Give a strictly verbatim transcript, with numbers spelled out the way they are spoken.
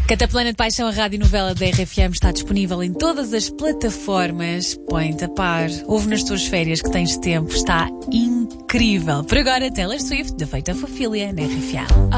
Cataplana de Paixão, a rádio novela da R F M, está disponível em todas as plataformas. Põe-te a par. Ouve nas tuas férias que tens tempo. Está incrível. Por agora, Taylor Swift, The Fate of Ophelia, na R F M.